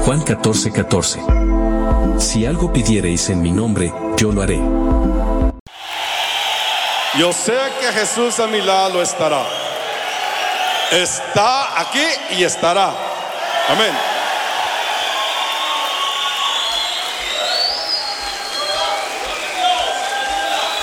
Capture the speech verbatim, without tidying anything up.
Juan catorce, catorce. Si algo pidiereis en mi nombre, yo lo haré. Yo sé que Jesús a mi lado estará. Está aquí y estará. Amén.